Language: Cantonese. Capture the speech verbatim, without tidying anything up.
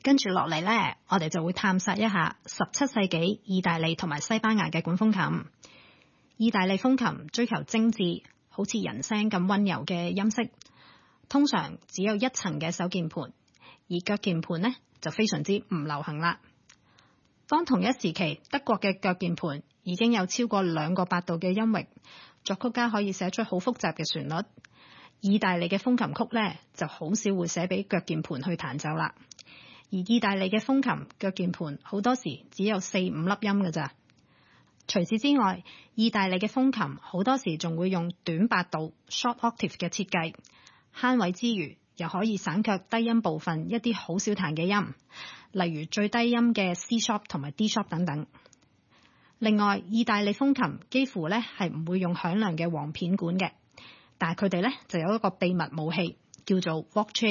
跟住落嚟呢，我哋就會探索一下十七世紀意大利同埋西班牙嘅管風琴。意大利風琴追求精緻，好似人聲咁溫柔嘅音色，通常只有一層嘅手鍵盤，而腳鍵盤呢就非常之唔流行啦。當同一時期德國嘅腳鍵盤已經有超過兩個八度嘅音域，作曲家可以寫出好複雜嘅旋律，意大利嘅風琴曲呢就好少會寫俾腳鍵盤去彈奏啦。而意大利嘅風琴腳鍵盤好多時只有四五粒音㗎咋。除此之外，意大利嘅風琴好多時仲會用短八度 short octave 嘅設計，慳位之餘又可以省卻低音部分一啲好少彈嘅音，例如最低音嘅 C sharp 同埋 D sharp 等等。另外，意大利風琴幾乎咧係唔會用響亮嘅簧片管嘅，但係佢哋咧就有一個秘密武器叫做 Voce